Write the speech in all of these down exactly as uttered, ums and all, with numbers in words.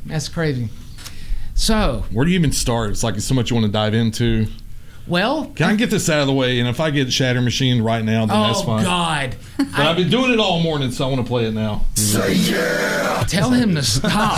That's crazy. So where do you even start? It's like so much you want to dive into. Well, can I get this out of the way? And if I get Shatter Machine right now, then oh that's fine. Oh God! But I, I've been doing it all morning, so I want to play it now. Say yeah! Tell him to stop.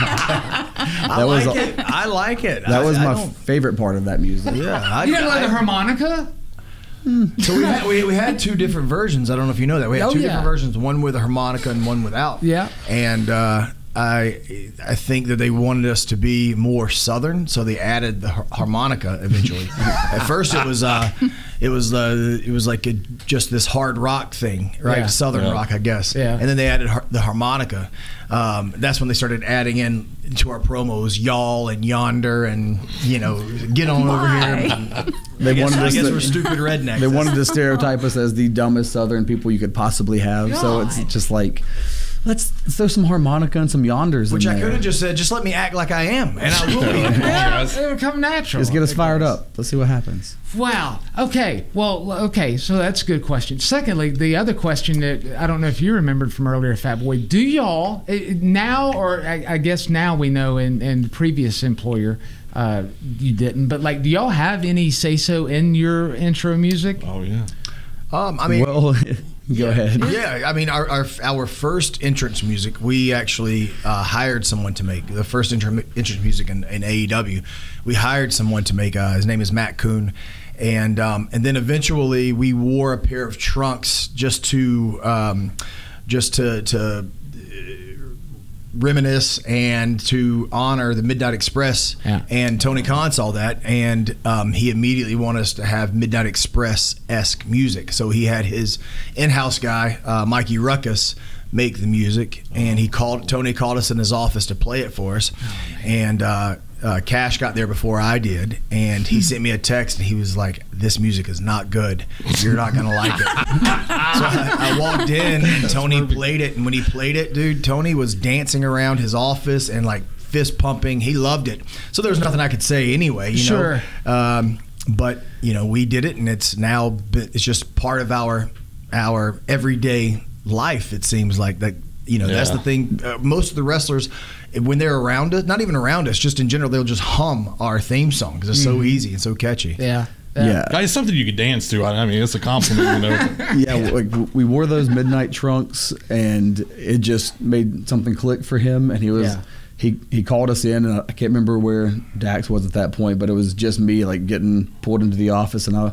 I like a, it. I like it. That I, was I my don't... favorite part of that music. Yeah, I, you didn't I, like the harmonica? So we had, we, we had two different versions. I don't know if you know that. We had oh, two yeah. different versions, one with a harmonica and one without. Yeah. And uh, I I think that they wanted us to be more southern, so they added the har- harmonica eventually. At first, it was uh, it was uh, it was like a, just this hard rock thing, right? Yeah. Southern yeah. rock, I guess. Yeah. And then they added har- the harmonica. Um, that's when they started adding in to our promos, y'all and yonder, and you know, get on over here. They I guess, wanted I us guess to, we're stupid rednecks. They wanted to stereotype us as the dumbest Southern people you could possibly have. God. So it's just like, let's throw some harmonica and some yonders Which in I there. could have just said, just let me act like I am, and I will be. Yeah, it would come natural. Just get us It fired does. up. Let's see what happens. Wow. Okay. Well, okay. So that's a good question. Secondly, the other question that I don't know if you remembered from earlier, Fat Boy, do y'all eh, now, or I, I guess now we know in, in the previous employer, uh, you didn't, but like, do y'all have any say-so in your intro music? Oh, yeah. Um, I mean, well, go yeah, ahead. Yeah, I mean, our, our our first entrance music, we actually uh, hired someone to make the first intro, entrance music in, in A E W. We hired someone to make. Uh, his name is Matt Kuhn, and um, and then eventually we wore a pair of trunks just to um, just to to. reminisce and to honor the Midnight Express. Yeah. And Tony Khan saw that, and um, he immediately wanted us to have Midnight Express-esque music. So he had his in-house guy, uh, Mikey Ruckus, make the music, and he called Tony called us in his office to play it for us. Oh, and uh, uh, Cash got there before I did, and he sent me a text, and he was like, "This music is not good. You're not gonna like it." So I, I walked in, and Tony played it, and when he played it, dude, Tony was dancing around his office and like fist pumping. He loved it. So there was nothing I could say anyway, you Sure. know. Um, but you know, we did it, and it's now it's just part of our our everyday life. It seems like that. You know, Yeah. that's the thing. Uh, most of the wrestlers, when they're around us, not even around us, just in general, they'll just hum our theme song because it's so easy and so catchy. Yeah. Yeah. Guys, something you could dance to. I mean, it's a compliment, you know. Yeah, like we wore those midnight trunks, and it just made something click for him. And he was, Yeah. he he called us in, and I can't remember where Dax was at that point, but it was just me like getting pulled into the office, and I.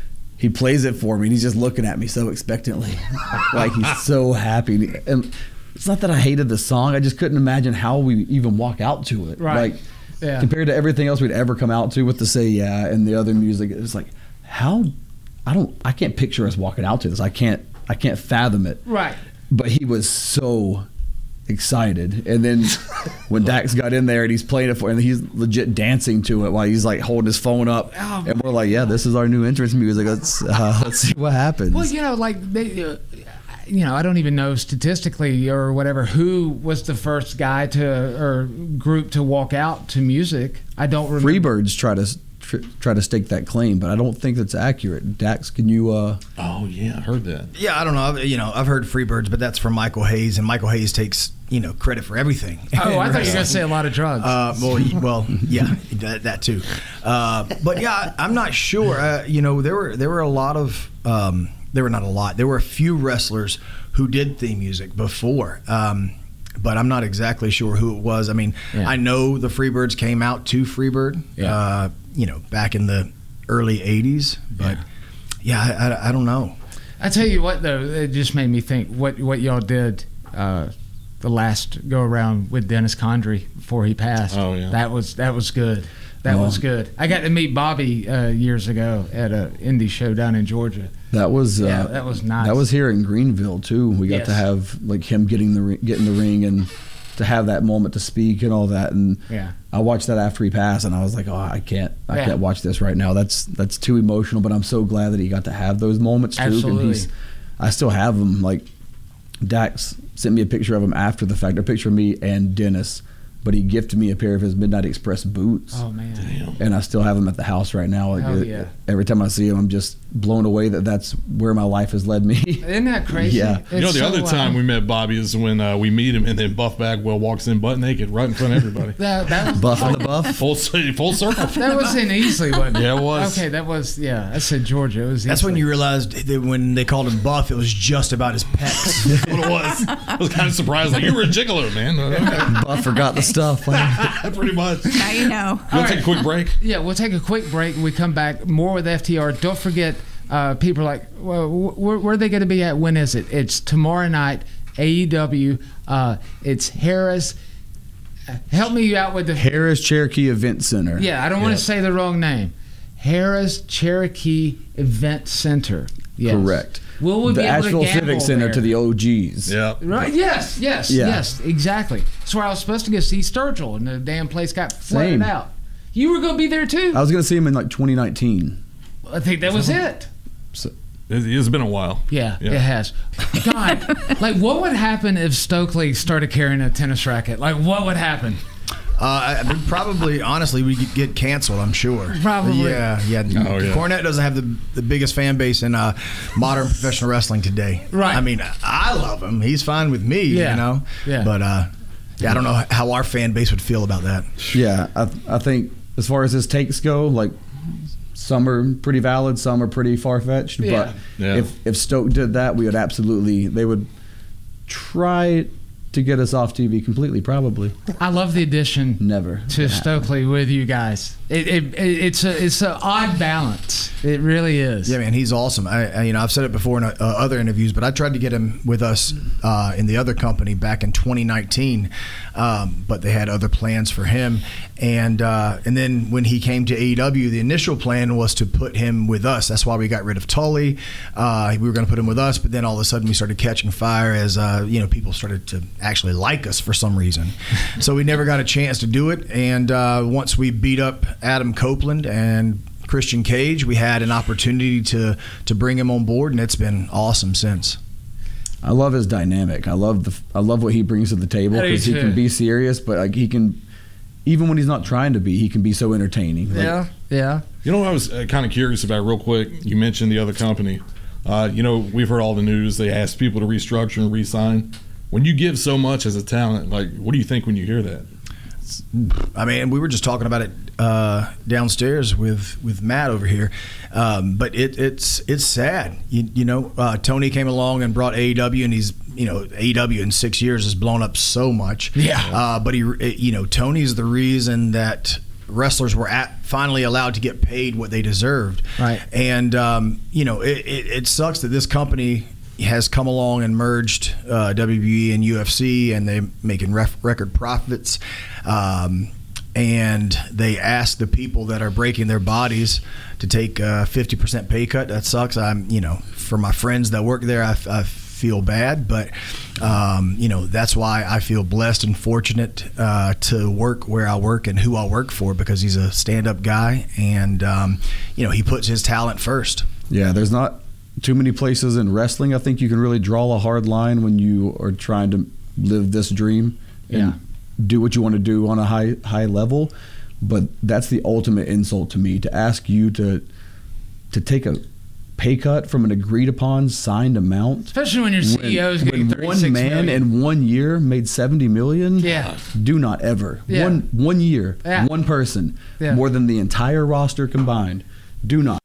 He plays it for me, and he's just looking at me so expectantly, like he's so happy. And it's not that I hated the song; I just couldn't imagine how we even walk out to it. Right. Like Yeah. compared to everything else we'd ever come out to with the Say Yeah and the other music, it's like how I don't I can't picture us walking out to this. I can't I can't fathom it. Right. But he was so excited, and then when Dax got in there and he's playing it for, and he's legit dancing to it while he's like holding his phone up, Oh, and we're like, yeah, this is our new entrance music. Let's uh, let's see what happens. Well, you know, like they, uh, you know, I don't even know statistically or whatever who was the first guy to or group to walk out to music. I don't remember. Freebirds try to tr- try to stake that claim, but I don't think that's accurate. Dax, can you? Uh, Oh, yeah, I heard that. Yeah, I don't know. I've, you know, I've heard Freebirds, but that's from Michael Hayes, and Michael Hayes takes you know credit for everything. Oh, I thought you were going to say a lot of drugs. Uh, well, he- well, yeah, that, that too. Uh, but yeah, I'm not sure. Uh, you know, there were there were a lot of um, there were not a lot. There were a few wrestlers who did theme music before, um, but I'm not exactly sure who it was. I mean, Yeah. I know the Freebirds came out to Freebird, Yeah. uh, you know, back in the early eighties, but yeah, I, I, I don't know. I tell you what, though, it just made me think what what y'all did uh, the last go around with Dennis Condrey before he passed. Oh, yeah. That was that was good. That Well, was good. I got to meet Bobby uh, years ago at a indie show down in Georgia. that was uh, Yeah, that was nice. That was here in Greenville too. We got Yes. to have like him getting the ri- getting the ring and to have that moment to speak and all that. And Yeah. I watched that after he passed, and I was like, oh, I can't, I Yeah. can't watch this right now. That's that's too emotional. But I'm so glad that he got to have those moments too. Absolutely. And he's, I still have them. Like Dax sent me a picture of him after the fact, a picture of me and Dennis but he gifted me a pair of his Midnight Express boots. Oh man. Damn. And I still have them at the house right now. Like, Hell it- yeah. Every time I see them, I'm just blown away that that's where my life has led me. Isn't that crazy? Yeah. You know, It's the so other time wild. we met Bobby is when uh, we meet him, and then Buff Bagwell walks in butt naked right in front of everybody. that, that was Buff on the buff. full full circle. that was in Easley, wasn't it? Yeah, it was. Okay, that was yeah. I said Georgia. It was. That's when Easley. you realized that when they called him Buff, it was just about his pecs. What it was. I was kind of surprised. Like, you were a gigolo, man. Okay. Buff forgot the stuff. Pretty much. You Now you know. want to take a quick break? Yeah, we'll take a quick break and we come back more with F T R. Don't forget, uh, people are like, well, wh- where, where are they going to be at? When is it? It's tomorrow night, A E W. Uh, it's Harris. Help me out with the. Harris Cherokee Event Center. Yeah, I don't want Yeah. to say the wrong name. Harris Cherokee Event Center. Yes. Correct. Will we the be able to Asheville gamble Civic Center there? to the O Gs. Yeah. Right? Yes, yes, Yeah. yes, exactly. That's where I was supposed to go see Sturgill, and the damn place got flooded Same. out. You were going to be there too? I was going to see him in like twenty nineteen. I think that was it. So, It- It's been a while. Yeah, Yeah. it has. God, like what would happen if Stokely started carrying a tennis racket? Like what would happen? Uh, I mean, probably, honestly, we could get canceled, I'm sure. Probably. Yeah, yeah. Oh, yeah. Cornette doesn't have the, the biggest fan base in uh, modern professional wrestling today. Right. I mean, I love him. He's fine with me, Yeah. you know? Yeah. But, uh, yeah, I don't know how our fan base would feel about that. yeah, I, I think as far as his takes go, like some are pretty valid, some are pretty far fetched. Yeah. But Yeah. if if Stoke did that, we would absolutely. They would try to get us off T V completely. Probably I love the addition never to Stokely with you guys. It, it, it it's a it's an odd balance. It really is. Yeah, man, he's awesome. I, I you know I've said it before in uh, other interviews, but I tried to get him with us uh, in the other company back in twenty nineteen, um, but they had other plans for him. And uh, and then when he came to A E W, the initial plan was to put him with us. That's why we got rid of Tully. Uh, we were going to put him with us, but then all of a sudden we started catching fire as uh, you know people started to actually like us for some reason. So we never got a chance to do it. And uh, once we beat up Adam Copeland and Christian Cage, we had an opportunity to to bring him on board, and it's been awesome since. I love his dynamic. I love the. I love what he brings to the table I do because he too. can be serious, but like he can, even when he's not trying to be, he can be so entertaining. Like, Yeah. Yeah. You know what I was uh, kind of curious about real quick? You mentioned the other company. Uh, you know, we've heard all the news. They ask people to restructure and re-sign. When you give so much as a talent, like, what do you think when you hear that? I mean, we were just talking about it uh, downstairs with, with Matt over here, um, but it, it's it's sad. You, you know, uh, Tony came along and brought A E W, and he's you know A E W in six years has blown up so much. Yeah. Uh, but he, you know, Tony's the reason that wrestlers were at, finally allowed to get paid what they deserved. Right. And um, you know, it, it, it sucks that this company has come along and merged uh, W W E and U F C, and they're making ref- record profits. Um, and they ask the people that are breaking their bodies to take a fifty percent pay cut. That sucks. I'm, you know, for my friends that work there, I, I feel bad, but um, you know, that's why I feel blessed and fortunate uh, to work where I work and who I work for, because he's a stand-up guy, and um, you know, he puts his talent first. Yeah, there's not too many places in wrestling. I think you can really draw a hard line when you are trying to live this dream and Yeah. do what you want to do on a high high level. But that's the ultimate insult to me, to ask you to to take a pay cut from an agreed upon signed amount. Especially when your C E O is When- getting when thirty-six one man million. in one year made seventy million. Yeah. Do not ever. Yeah. One one year, Yeah. one person, Yeah. more than the entire roster combined. Do not.